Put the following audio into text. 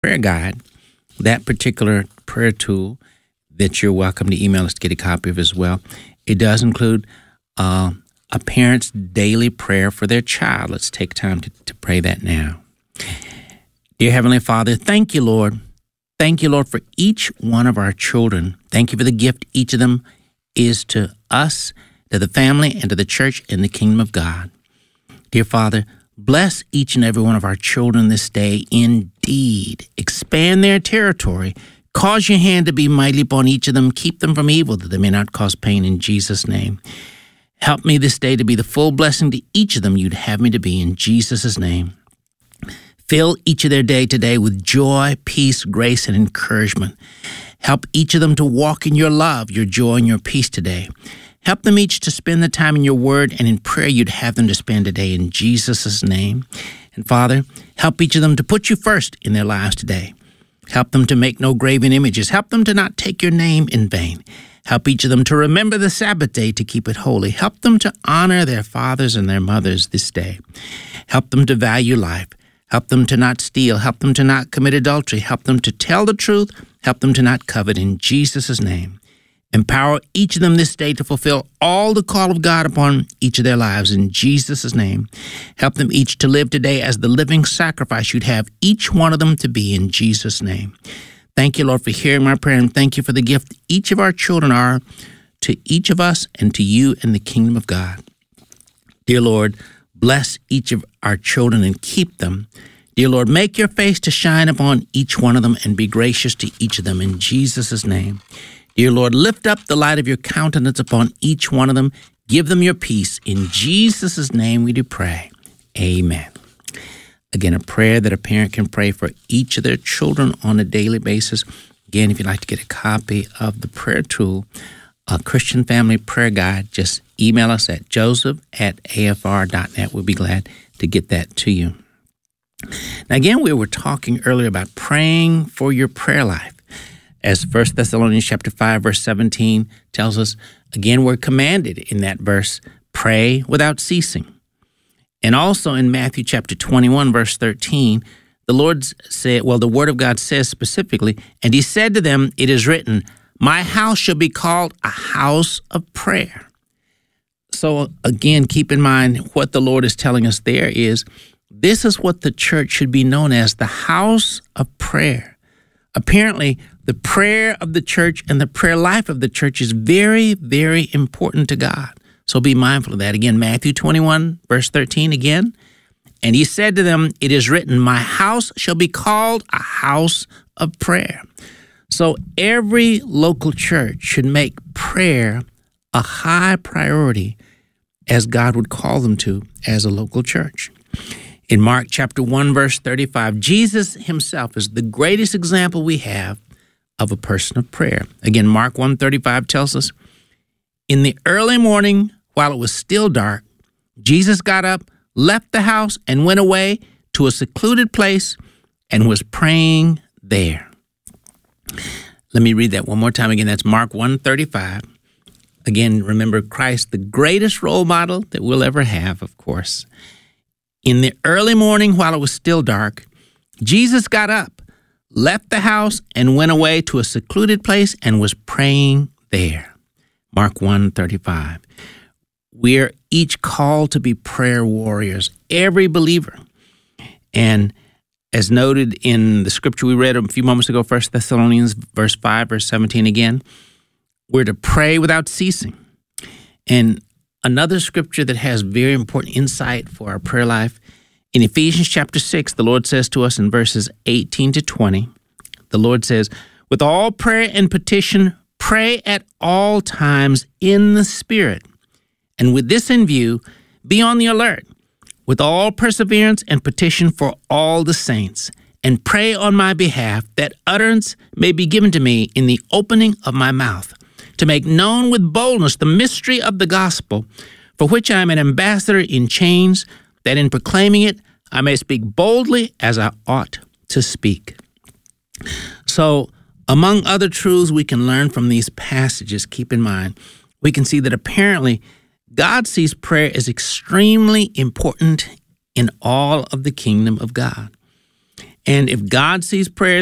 prayer guide, that particular prayer tool that you're welcome to email us to get a copy of as well. It does include a parent's daily prayer for their child. Let's take time to pray that now. Dear Heavenly Father, thank you, Lord. Thank you, Lord, for each one of our children. Thank you for the gift each of them is to us, to the family, and to the church and the kingdom of God. Dear Father, bless each and every one of our children this day indeed. Expand their territory. Cause your hand to be mighty upon each of them. Keep them from evil, that they may not cause pain, in Jesus' name. Help me this day to be the full blessing to each of them you'd have me to be, in Jesus' name. Fill each of their day today with joy, peace, grace, and encouragement. Help each of them to walk in your love, your joy, and your peace today. Help them each to spend the time in your word and in prayer you'd have them to spend today, in Jesus' name. And Father, help each of them to put you first in their lives today. Help them to make no graven images. Help them to not take your name in vain. Help each of them to remember the Sabbath day to keep it holy. Help them to honor their fathers and their mothers this day. Help them to value life. Help them to not steal. Help them to not commit adultery. Help them to tell the truth. Help them to not covet, in Jesus' name. Empower each of them this day to fulfill all the call of God upon each of their lives, in Jesus' name. Help them each to live today as the living sacrifice you'd have each one of them to be, in Jesus' name. Thank you, Lord, for hearing my prayer, and thank you for the gift each of our children are to each of us and to you and the kingdom of God. Dear Lord, bless each of our children and keep them. Dear Lord, make your face to shine upon each one of them and be gracious to each of them, in Jesus' name. Dear Lord, lift up the light of your countenance upon each one of them. Give them your peace. In Jesus' name we do pray. Amen. Again, a prayer that a parent can pray for each of their children on a daily basis. Again, if you'd like to get a copy of the prayer tool, a Christian Family Prayer Guide, just email us at joseph@afr.net. We'll be glad to get that to you. Now, again, we were talking earlier about praying for your prayer life. As 1 Thessalonians chapter 5, verse 17 tells us, again, we're commanded in that verse, pray without ceasing. And also in Matthew chapter 21, verse 13, the Word of God says specifically, and he said to them, it is written, my house shall be called a house of prayer. So again, keep in mind what the Lord is telling us there is, this is what the church should be known as, the house of prayer. Apparently, the prayer of the church and the prayer life of the church is very, very important to God. So be mindful of that. Again, Matthew 21, verse 13 again. And he said to them, it is written, my house shall be called a house of prayer. So every local church should make prayer a high priority as God would call them to as a local church. In Mark chapter 1, verse 35, Jesus himself is the greatest example we have of a person of prayer. Again, Mark 1:35 tells us, in the early morning, while it was still dark, Jesus got up, left the house, and went away to a secluded place and was praying there. Let me read that one more time again. That's Mark 1:35. Again, remember Christ, the greatest role model that we'll ever have, of course. In the early morning, while it was still dark, Jesus got up, left the house, and went away to a secluded place and was praying there. Mark 1:35. We're each called to be prayer warriors, every believer. And as noted in the scripture we read a few moments ago, 1 Thessalonians verse 5, verse 17 again, we're to pray without ceasing. And another scripture that has very important insight for our prayer life, in Ephesians chapter 6, the Lord says to us in verses 18 to 20, the Lord says, with all prayer and petition, pray at all times in the Spirit. And with this in view, be on the alert, with all perseverance and petition for all the saints, and pray on my behalf that utterance may be given to me in the opening of my mouth, to make known with boldness the mystery of the gospel, for which I am an ambassador in chains, that in proclaiming it I may speak boldly as I ought to speak. So, among other truths we can learn from these passages, keep in mind, we can see that apparently God sees prayer as extremely important in all of the kingdom of God. And if God sees prayer